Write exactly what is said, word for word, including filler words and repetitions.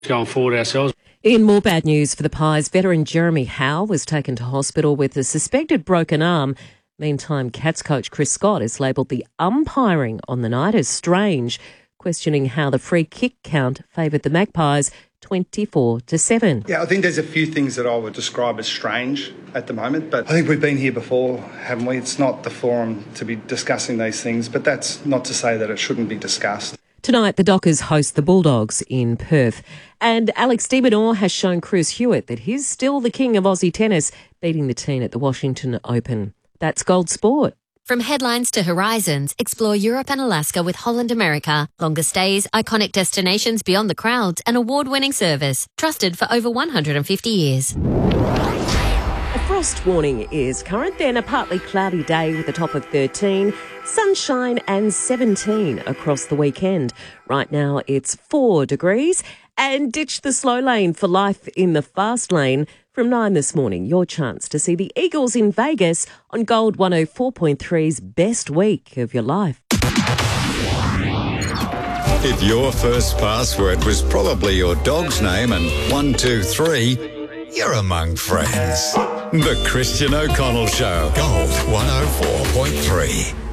going forward ourselves. In more bad news for the Pies, veteran Jeremy Howe was taken to hospital with a suspected broken arm. Meantime, Cats coach Chris Scott has labelled the umpiring on the night as strange, questioning how the free kick count favoured the Magpies twenty-four to seven. Yeah, I think there's a few things that I would describe as strange at the moment, but I think we've been here before, haven't we? It's not the forum to be discussing these things, but that's not to say that it shouldn't be discussed. Tonight, the Dockers host the Bulldogs in Perth. And Alex de Minaur has shown Chris Hewitt that he's still the king of Aussie tennis, beating the teen at the Washington Open. That's Gold Sport. From headlines to horizons, explore Europe and Alaska with Holland America. Longer stays, iconic destinations beyond the crowds, and award-winning service. Trusted for over one hundred fifty years. A frost warning is current, then a partly cloudy day with a top of thirteen, sunshine and seventeen across the weekend. Right now it's four degrees, and ditch the slow lane for life in the fast lane. From nine this morning, your chance to see the Eagles in Vegas on Gold one oh four point three's best week of your life. If your first password was probably your dog's name and one, two, three, you're among friends. The Christian O'Connell Show, Gold one oh four point three.